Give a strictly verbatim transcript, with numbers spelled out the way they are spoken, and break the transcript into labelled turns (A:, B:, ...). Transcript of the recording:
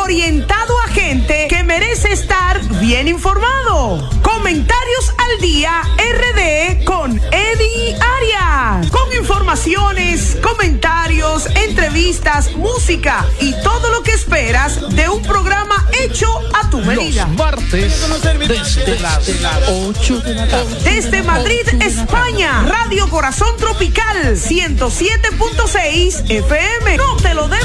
A: orientado a gente que merece estar bien informado. Comentarios al Día R D con Eddie Arias. Con informaciones, comentarios, entrevistas, música y todo lo que esperas de un programa hecho a tu medida.
B: Los martes desde las ocho de la tarde.
A: Desde Madrid, España, Radio Corazón Tropical ciento siete punto seis F M. No te lo debes